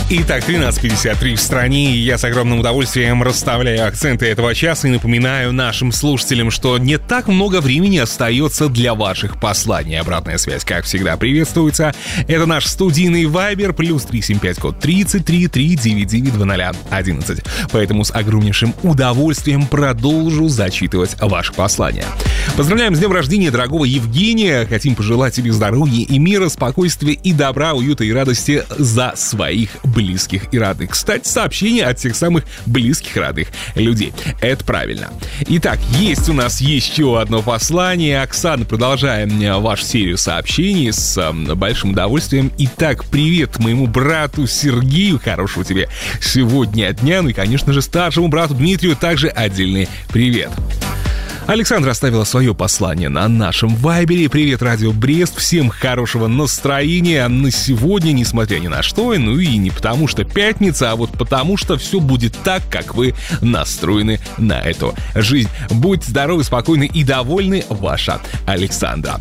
Итак, 13:53 в стране, и я с огромным удовольствием расставляю акценты этого часа и напоминаю нашим слушателям, что не так много времени остается для ваших посланий. Обратная связь, как всегда, приветствуется. Это наш студийный Viber, плюс 375 код 33 399 0011. Поэтому с огромнейшим удовольствием продолжу зачитывать ваши послания. Поздравляем с днем рождения дорогого Евгения. Хотим пожелать тебе здоровья и мира, спокойствия и добра, уюта и радости за своих близких и родных. Кстати, сообщение от тех самых близких и родных людей. Это правильно. Итак, есть у нас еще одно послание. Оксана, продолжаем вашу серию сообщений с большим удовольствием. Итак, привет моему брату Сергею. Хорошего тебе сегодня дня. Ну и, конечно же, старшему брату Дмитрию также отдельный привет. Александра оставила свое послание на нашем Вайбере. Привет, Радио Брест. Всем хорошего настроения на сегодня, несмотря ни на что. Ну и не потому что пятница, а вот потому что все будет так, как вы настроены на эту жизнь. Будьте здоровы, спокойны и довольны. Ваша Александра.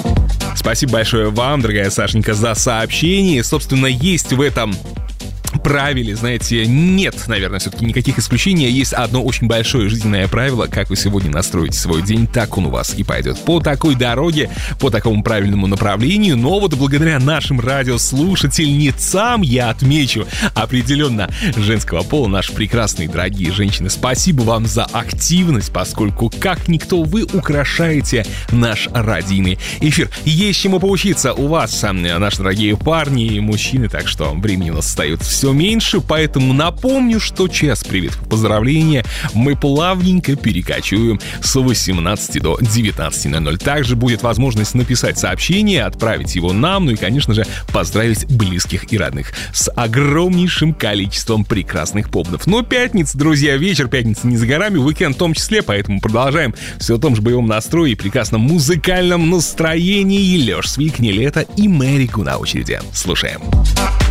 Спасибо большое вам, дорогая Сашенька, за сообщение. Собственно, есть в этом правиле, знаете, нет, наверное, все-таки никаких исключений. Есть одно очень большое жизненное правило. Как вы сегодня настроите свой день, так он у вас и пойдет. По такой дороге, по такому правильному направлению. Но вот благодаря нашим радиослушательницам, я отмечу, определенно женского пола, наши прекрасные, дорогие женщины, спасибо вам за активность, поскольку, как никто, вы украшаете наш радийный эфир. Есть чему поучиться у вас, наши дорогие парни и мужчины, так что времени у нас остается все меньше, поэтому напомню, что час приветов, поздравления мы плавненько перекочуем с 18 до 19:00. Также будет возможность написать сообщение, отправить его нам, ну и, конечно же, поздравить близких и родных с огромнейшим количеством прекрасных поводов. Но пятница, друзья, вечер, пятница не за горами, уикенд в том числе, поэтому продолжаем все в том же боевом настрое и прекрасном музыкальном настроении. Лёш Свик, не лето и Мэрику на очереди. Слушаем.